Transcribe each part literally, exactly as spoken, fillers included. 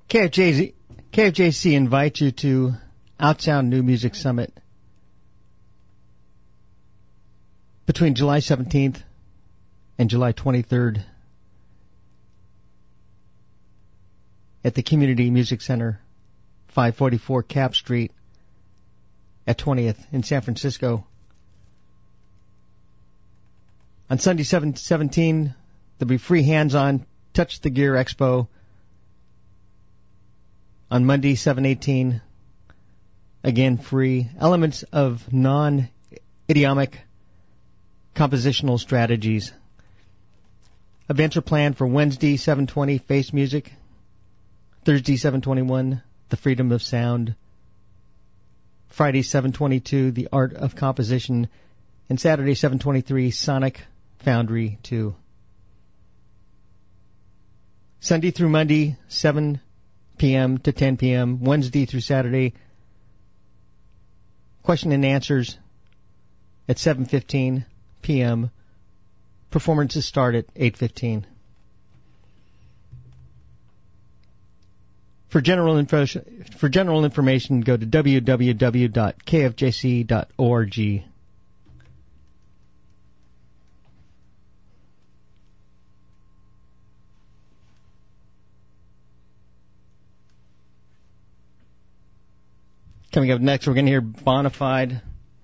K F J C, K F J C invites you to Outsound New Music Summit between July seventeenth and July twenty-third at the Community Music Center, five forty-four Cap Street at twentieth in San Francisco. On Sunday, seven seventeen, there'll be free hands-on Touch the Gear Expo. On Monday, seven eighteen, again free. Elements of non-idiomic compositional strategies. Events are planned for Wednesday, seven twenty, Face Music. Thursday, seven twenty-one, The Freedom of Sound. Friday, seven twenty-two, The Art of Composition. And Saturday, seven twenty-three, Sonic Foundry two. Sunday through Monday, seven p.m. to ten p.m. Wednesday through Saturday, question and answers at seven fifteen p.m. Performances start at eight fifteen. For general info, for general information, go to w w w dot k f j c dot org. Coming up next, we're going to hear Bonafide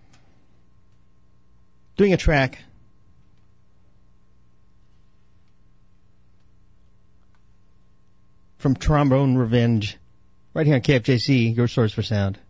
doing a track from Trombone Revenge right here on K F J C, your source for sound.